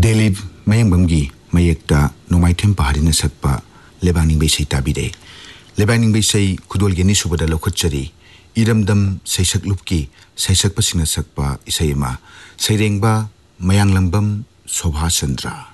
Delhi Mayambamgi Mayekta Nomaitem Pahadina Sakpa Lebaning Basi Tabide Lebaning Basi Kudol Geni Subada Lokachari Iramdam Saisak Lupki Saisak Pasina Sakpa Isayama Sairengba Mayang Lambam Sobha Sandra